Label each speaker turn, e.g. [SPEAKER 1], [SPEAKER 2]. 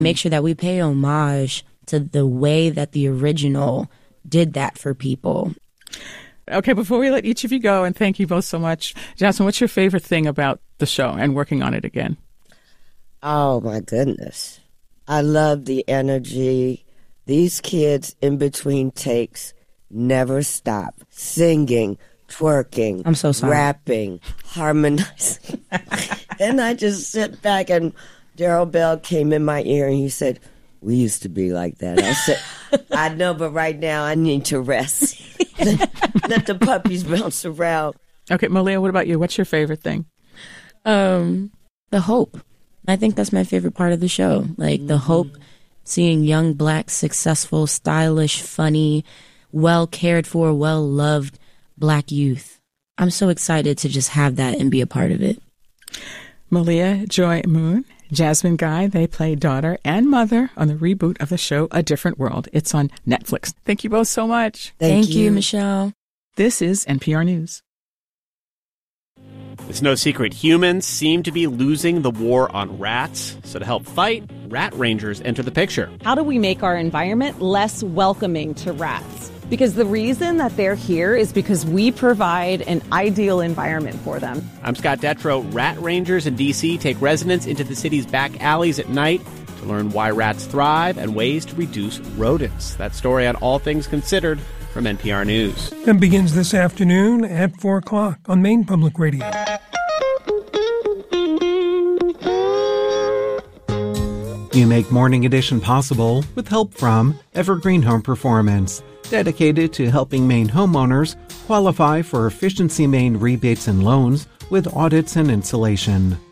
[SPEAKER 1] Make sure that we pay homage to the way that the original did that for people.
[SPEAKER 2] Okay, before we let each of you go, and thank you both so much, Jasmine, what's your favorite thing about the show and working on it again?
[SPEAKER 3] Oh, my goodness. I love the energy. These kids in between takes never stop singing, twerking,
[SPEAKER 1] I'm so sorry.
[SPEAKER 3] rapping, harmonizing. And I just sit back, and Daryl Bell came in my ear and he said, "We used to be like that." I said, "I know, but right now I need to rest. Let the puppies bounce around."
[SPEAKER 2] Okay, Malia, what about you? What's your favorite thing?
[SPEAKER 1] The hope. I think that's my favorite part of the show. Like the hope, seeing young, Black, successful, stylish, funny, well cared for, well loved Black youth. I'm so excited to just have that and be a part of it.
[SPEAKER 2] Malia Joy Moon, Jasmine Guy, they play daughter and mother on the reboot of the show A Different World. It's on Netflix. Thank you both so much.
[SPEAKER 1] Thank you, Michelle.
[SPEAKER 2] This is NPR News.
[SPEAKER 4] It's no secret humans seem to be losing the war on rats. So to help fight, rat rangers enter the picture.
[SPEAKER 5] How do we make our environment less welcoming to rats? Because the reason that they're here is because we provide an ideal environment for them.
[SPEAKER 4] I'm Scott Detrow. Rat rangers in D.C. take residents into the city's back alleys at night to learn why rats thrive and ways to reduce rodents. That story on All Things Considered from NPR News.
[SPEAKER 6] And begins this afternoon at 4 o'clock on Maine Public Radio.
[SPEAKER 7] You make Morning Edition possible with help from Evergreen Home Performance, dedicated to helping Maine homeowners qualify for Efficiency Maine rebates and loans with audits and insulation.